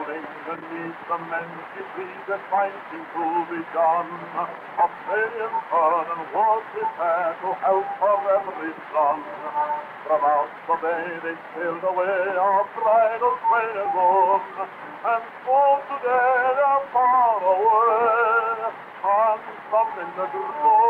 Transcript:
howling beneath the mangy tree that fighting to be done. Of saying turn and was prepared to help her every son. From out the bay they sailed away, our bridal train is on, and for today they're far away, and some in the